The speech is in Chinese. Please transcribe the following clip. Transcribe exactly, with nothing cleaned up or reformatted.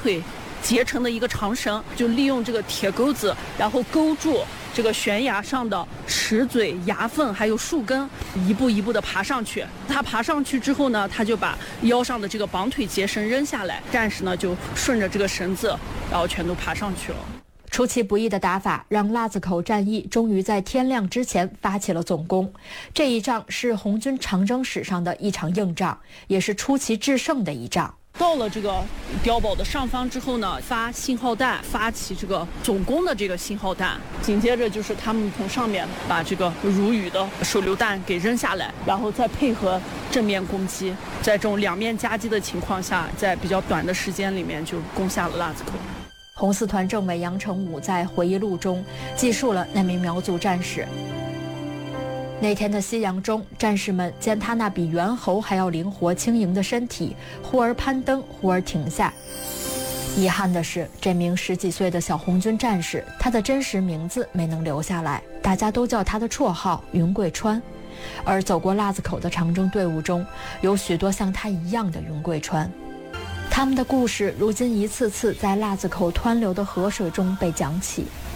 腿结成的一个长绳，就利用这个铁钩子，然后勾住这个悬崖上的石嘴、崖缝还有树根，一步一步的爬上去。他爬上去之后呢，他就把腰上的这个绑腿结绳扔下来，战士呢就顺着这个绳子，然后全都爬上去了。 出其不意的打法让腊子口战役终于在天亮之前发起了总攻。这一仗是红军长征史上的一场硬仗，也是出奇制胜的一仗。 到了这个碉堡的上方之后呢，发信号弹，发起这个总攻的这个信号弹。紧接着就是他们从上面把这个如雨的手榴弹给扔下来，然后再配合正面攻击，在这种两面夹击的情况下，在比较短的时间里面就攻下了腊子口。 红四团政委杨成武在回忆录中记述了那名苗族战士。那天的夕阳中，战士们见他那比猿猴还要灵活轻盈的身体，忽而攀登，忽而停下。遗憾的是，这名十几岁的小红军战士，他的真实名字没能留下来，大家都叫他的绰号云贵川。而走过腊子口的长征队伍中，有许多像他一样的云贵川。他们的故事如今一次次在腊子口湍流的河水中被讲起，